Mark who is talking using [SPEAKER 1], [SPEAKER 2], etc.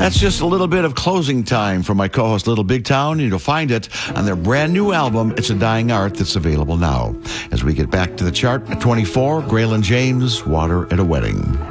[SPEAKER 1] That's just a little bit of closing time for my co-host Little Big Town. You'll find it on their brand new album, It's a Dying Art, that's available now. As we get back to the chart at 24, Graylin James, Water at a Wedding.